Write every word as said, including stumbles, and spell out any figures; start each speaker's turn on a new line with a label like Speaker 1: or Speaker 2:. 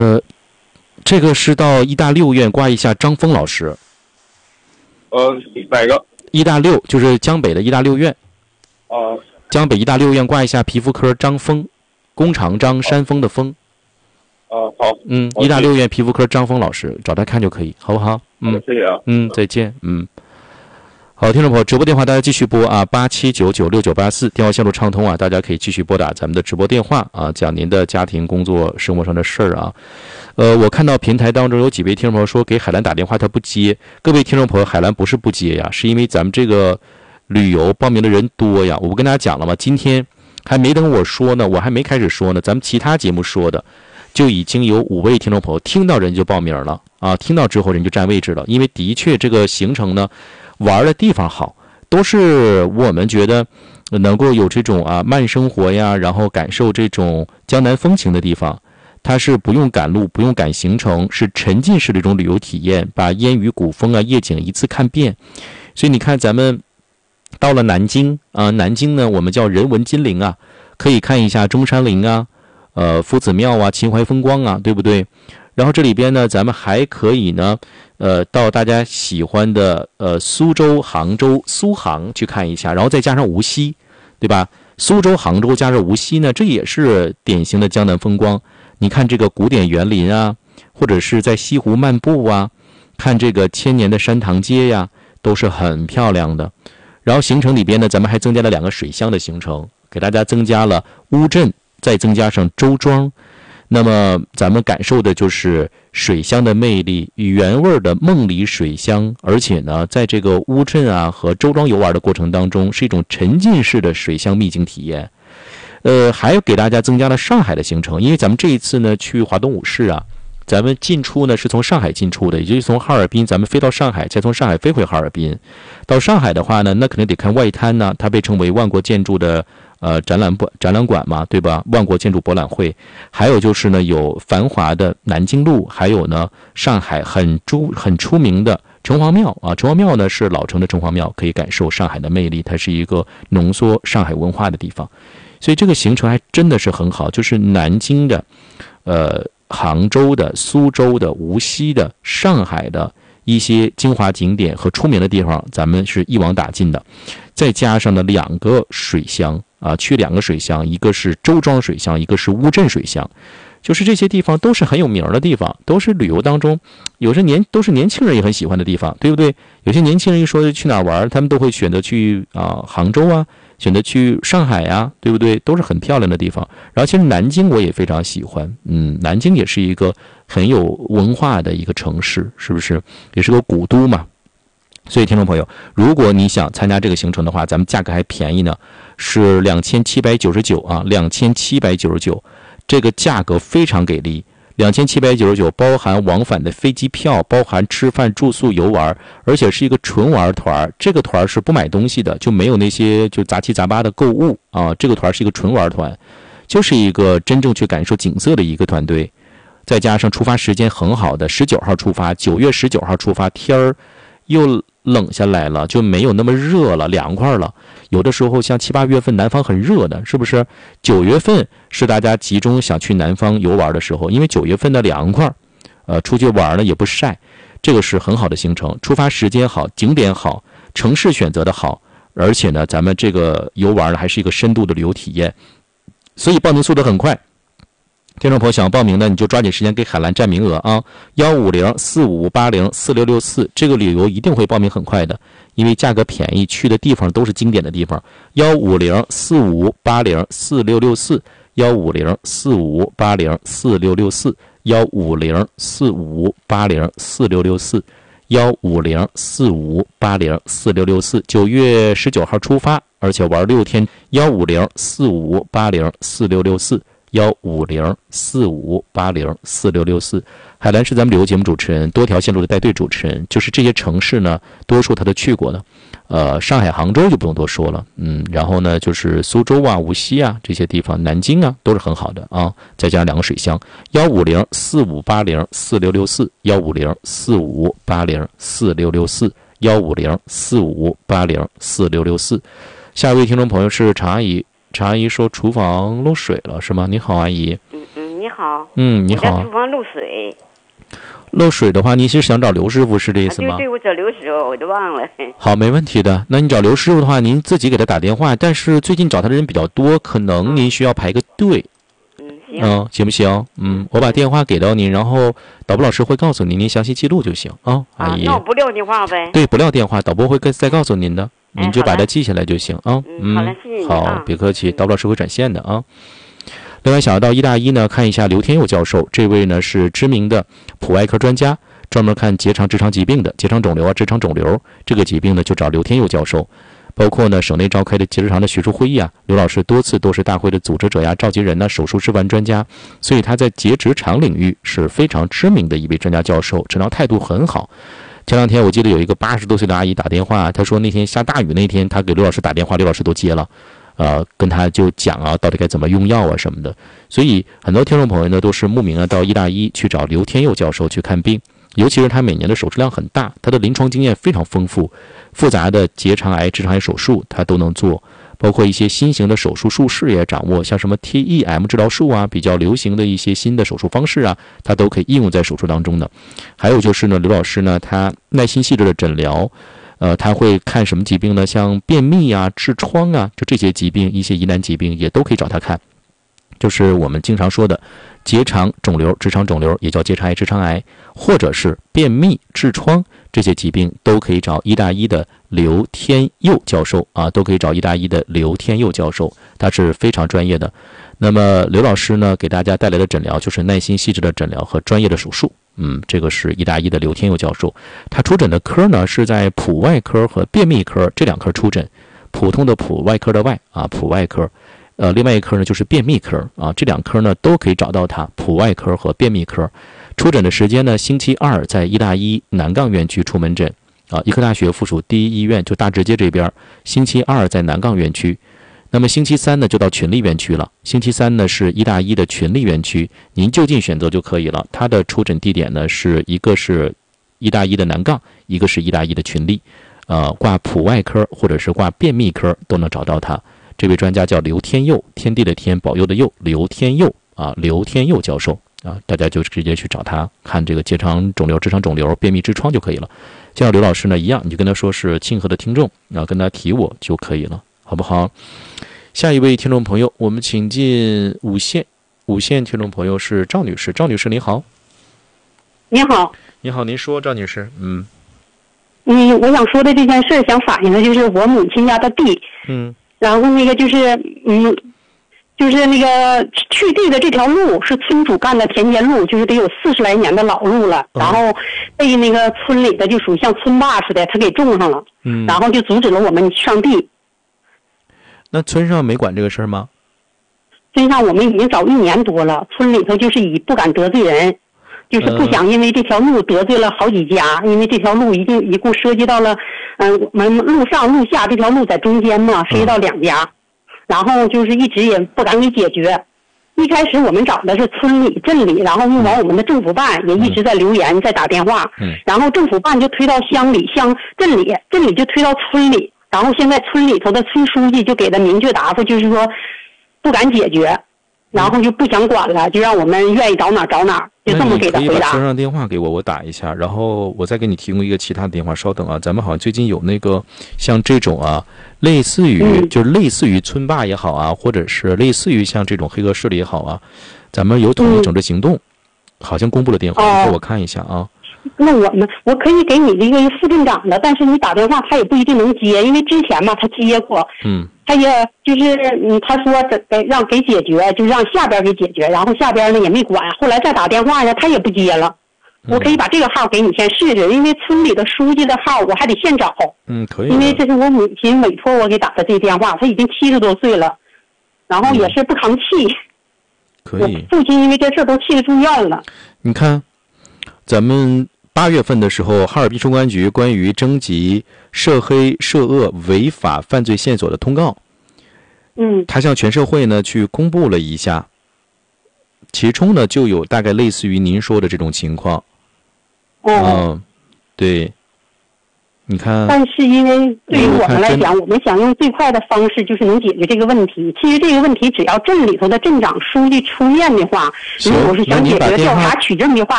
Speaker 1: 呃，这个是到医大六院挂一下张峰老师。
Speaker 2: 呃，哪个？
Speaker 1: 医大六就是江北的医大六院。
Speaker 2: 啊、呃。
Speaker 1: 江北医大六院挂一下皮肤科张峰，弓长张，山峰的峰。
Speaker 2: 啊、呃，好。
Speaker 1: 嗯，医大六院皮肤科张峰老师，找他看就可以，好不好？嗯，
Speaker 2: 谢谢啊。
Speaker 1: 嗯，再见。嗯。好，听众朋友，直播电话大家继续拨啊，八七九九六九八四，电话线路畅通啊，大家可以继续拨打咱们的直播电话啊，讲您的家庭、工作、生活上的事儿啊。呃，我看到平台当中有几位听众朋友说给海兰打电话他不接，各位听众朋友，海兰不是不接呀，是因为咱们这个旅游报名的人多呀。我不跟大家讲了吗？今天还没等我说呢，我还没开始说呢，咱们其他节目说的就已经有五位听众朋友听到人就报名了啊，听到之后人就占位置了，因为的确这个行程呢。玩的地方好，都是我们觉得能够有这种啊慢生活呀，然后感受这种江南风情的地方。它是不用赶路，不用赶行程，是沉浸式的一种旅游体验，把烟雨古风啊夜景一次看遍。所以你看咱们到了南京啊，南京呢我们叫人文金陵啊，可以看一下中山陵啊，呃夫子庙啊，秦淮风光啊，对不对？然后这里边呢咱们还可以呢呃，到大家喜欢的呃苏州、杭州、苏杭去看一下，然后再加上无锡，对吧？苏州、杭州加上无锡呢，这也是典型的江南风光。你看这个古典园林啊，或者是在西湖漫步啊，看这个千年的山塘街呀，都是很漂亮的。然后行程里边呢，咱们还增加了两个水乡的行程，给大家增加了乌镇，再增加上周庄。那么咱们感受的就是水乡的魅力，原味的梦里水乡，而且呢在这个乌镇啊和周庄游玩的过程当中，是一种沉浸式的水乡秘境体验。呃，还给大家增加了上海的行程，因为咱们这一次呢去华东五市啊，咱们进出呢是从上海进出的，也就是从哈尔滨咱们飞到上海，再从上海飞回哈尔滨。到上海的话呢，那肯定得看外滩呢，它被称为万国建筑的呃，展览馆展览馆嘛，对吧？万国建筑博览会，还有就是呢，有繁华的南京路，还有呢，上海很出很出名的城隍庙啊。城隍庙呢是老城的城隍庙，可以感受上海的魅力，它是一个浓缩上海文化的地方。所以这个行程还真的是很好，就是南京的、呃杭州的、苏州的、无锡的、上海的一些精华景点和出名的地方，咱们是一网打尽的。再加上呢两个水乡。啊，去两个水乡，一个是周庄水乡，一个是乌镇水乡，就是这些地方都是很有名的地方，都是旅游当中有些年都是年轻人也很喜欢的地方，对不对？有些年轻人一说去哪儿玩，他们都会选择去啊杭州啊，选择去上海啊，对不对？都是很漂亮的地方。然后其实南京我也非常喜欢，嗯，南京也是一个很有文化的一个城市，是不是？也是个古都嘛。所以听众朋友，如果你想参加这个行程的话，咱们价格还便宜呢，是两千七百九十九啊，两千七百九十九，这个价格非常给力。两千七百九十九包含往返的飞机票，包含吃饭住宿游玩，而且是一个纯玩团。这个团是不买东西的，就没有那些就杂七杂八的购物啊。这个团是一个纯玩团，就是一个真正去感受景色的一个团队。再加上出发时间很好的十九号出发，九月十九号出发，天儿又冷下来了，就没有那么热了，凉快了。有的时候像七八月份南方很热的，是不是？九月份是大家集中想去南方游玩的时候，因为九月份的凉快，呃，出去玩呢也不晒，这个是很好的行程。出发时间好，景点好，城市选择的好，而且呢，咱们这个游玩呢还是一个深度的旅游体验，所以报名速度很快。听众朋友想报名的，你就抓紧时间给海兰占名额啊！幺五零四五八零四六六四，这个旅游一定会报名很快的，因为价格便宜，去的地方都是经典的地方。幺五零四五八零四六六四，幺五零四五八零四六六四，幺五零四五八零四六六四，幺五零四五八零四六六四。九月十九号出发，而且玩六天。幺五零四五八零四六六四。幺五零四五八零四六六四，海兰是咱们旅游节目主持人，多条线路的带队主持人。就是这些城市呢，多数他都去过的，呃，上海、杭州就不用多说了，嗯，然后呢，就是苏州啊、无锡啊这些地方，南京啊都是很好的啊。再加上两个水乡，幺五零四五八零四六六四，幺五零四五八零四六六四，幺五零四五八零四六六四。下一位听众朋友是常阿姨。常阿姨说厨房漏水了是吗？你好，阿姨。
Speaker 3: 嗯嗯， 你好。
Speaker 1: 嗯，你好。
Speaker 3: 我在厨房漏水。
Speaker 1: 漏水的话，你是想找刘师傅是这意思吗？
Speaker 3: 啊、对对，我找刘师傅，我都忘了。
Speaker 1: 好，没问题的。那你找刘师傅的话，您自己给他打电话。但是最近找他的人比较多，可能您需要排个队。
Speaker 3: 嗯，行。
Speaker 1: 嗯，行不行？嗯，我把电话给到您，然后导播老师会告诉您，您详细记录就行啊。
Speaker 3: 啊，那我不撂电话呗？
Speaker 1: 对，不撂电话，导播会跟再告诉您的，您就把它记下来就行啊。
Speaker 3: 嗯，好嘞，谢谢你。
Speaker 1: 好，别客气，导播老师会转线的啊。另外，想要到医大医呢，看一下刘天佑教授，这位呢是知名的普外科专家，专门看结肠直肠疾病的，结肠肿瘤啊、直肠肿瘤这个疾病呢，就找刘天佑教授。包括呢，省内召开的结直肠的学术会议啊，刘老师多次都是大会的组织者呀、召集人呢、手术示范专家，所以他在结直肠领域是非常知名的一位专家教授，诊疗态度很好。前两天我记得有一个八十多岁的阿姨打电话，她说那天下大雨那天，她给刘老师打电话，刘老师都接了。呃，跟他就讲啊，到底该怎么用药啊什么的，所以很多听众朋友呢都是慕名啊到医大医去找刘天佑教授去看病，尤其是他每年的手术量很大，他的临床经验非常丰富，复杂的结肠癌、直肠癌手术他都能做，包括一些新型的手术术式也掌握，像什么 T E M 治疗术啊，比较流行的一些新的手术方式啊，他都可以应用在手术当中的。还有就是呢，刘老师呢，他耐心细致的诊疗。呃，他会看什么疾病呢？像便秘啊、痔疮啊，就这些疾病，一些疑难疾病也都可以找他看。就是我们经常说的结肠肿瘤、直肠肿瘤，也叫结肠癌、直肠癌，或者是便秘、痔疮这些疾病，都可以找医大医的刘天佑教授啊，都可以找医大医的刘天佑教授，他是非常专业的。那么刘老师呢，给大家带来的诊疗就是耐心细致的诊疗和专业的手术。嗯，这个是医大医的刘天佑教授，他出诊的科呢是在普外科和便秘科这两科出诊，普通的普外科的外啊，普外科，呃，另外一科呢就是便秘科啊，这两科呢都可以找到他，普外科和便秘科。出诊的时间呢，星期二在医大医南岗院区出门诊啊，医科大学附属第一医院就大直街这边，星期二在南岗院区。那么星期三呢，就到群力院区了。星期三呢是医大医的群力院区，您就近选择就可以了。它的出诊地点呢是一个是医大医的南岗，一个是医大医的群力，呃，挂普外科或者是挂便秘科都能找到他。这位专家叫刘天佑，天地的天，保佑的佑，刘天佑啊，刘天佑教授啊，大家就直接去找他看这个结肠肿瘤、直肠肿瘤、便秘、痔疮就可以了。像刘老师呢一样，你就跟他说是庆贺的听众，然后跟他提我就可以了。好不好？下一位听众朋友，我们请进五线。五线听众朋友是赵女士，赵女士您好。
Speaker 4: 你好。
Speaker 1: 你好，您说，赵女士。嗯。
Speaker 4: 嗯，我想说的这件事，想反映的就是我母亲家的地。
Speaker 1: 嗯。
Speaker 4: 然后那个就是，嗯，就是那个去地的这条路是村主干的田间路，就是得有四十来年的老路了。然后被那个村里的就属于像村霸似的，他给种上了。
Speaker 1: 嗯。
Speaker 4: 然后就阻止了我们上地。
Speaker 1: 那村上没管这个事儿吗？
Speaker 4: 村上我们已经早一年多了，村里头就是以不敢得罪人，就是不想因为这条路得罪了好几家，因为这条路一定一共涉及到了，嗯、呃，我们路上路下这条路在中间嘛，涉及到两家，然后就是一直也不敢给解决。一开始我们找的是村里、镇里，然后又往我们的政府办也一直在留言、在打电话，然后政府办就推到乡里、乡镇里，镇里就推到村里。然后现在村里头的村书记就给的明确答复，就是说不敢解决，然后就不想管了，就让我们愿意找哪找哪，就这么给的回答。
Speaker 1: 你可以把村上电话给我，我打一下，然后我再给你提供一个其他的电话。稍等啊，咱们好像最近有那个像这种啊，类似于、嗯、就是类似于村霸也好啊，或者是类似于像这种黑恶势力也好啊，咱们有统一整治行动，嗯、好像公布了电话，哦、给我看一下啊。
Speaker 4: 那我们我可以给你一个副镇长的，但是你打电话他也不一定能接，因为之前嘛他接过，
Speaker 1: 嗯，
Speaker 4: 他也就是嗯他说给让给解决，就让下边给解决，然后下边呢也没管，后来再打电话呢他也不接了。我可以把这个号给你先试试，因为村里的书记的号我还得现找。
Speaker 1: 嗯，可以。
Speaker 4: 因为这是我母亲委托我给打的这电话，他已经七十多岁了，然后也是不扛气。
Speaker 1: 可以。
Speaker 4: 我父亲因为这事都气得住院了。
Speaker 1: 你看。咱们八月份的时候，哈尔滨公安局关于征集涉黑涉恶违法犯罪线索的通告，
Speaker 4: 嗯，
Speaker 1: 他向全社会呢去公布了一下，其中呢就有大概类似于您说的这种情况。
Speaker 4: 哦，
Speaker 1: 嗯，对， 你看，
Speaker 4: 但是因为对于我们来讲，我们想用最快的方式，就是能解决这个问题。其实这个问题，只要镇里头的镇长、书记出面的话，如果是想解决调查取证的话。